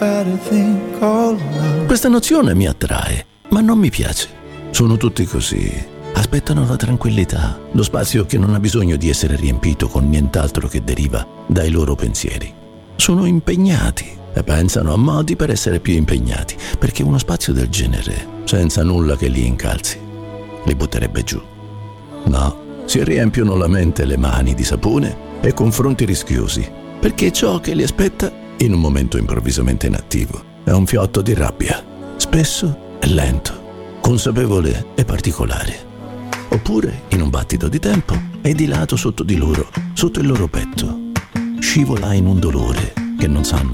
Questa nozione mi attrae, ma non mi piace. Sono tutti così. Aspettano la tranquillità, lo spazio che non ha bisogno di essere riempito con nient'altro che deriva dai loro pensieri. Sono impegnati e pensano a modi per essere più impegnati, perché uno spazio del genere, senza nulla che li incalzi, li butterebbe giù. No, si riempiono la mente e le mani di sapone e confronti rischiosi, perché ciò che li aspetta in un momento improvvisamente inattivo è un fiotto di rabbia, spesso e lento, consapevole e particolare. Oppure, in un battito di tempo, è di lato sotto di loro, sotto il loro petto. Scivola in un dolore che non sanno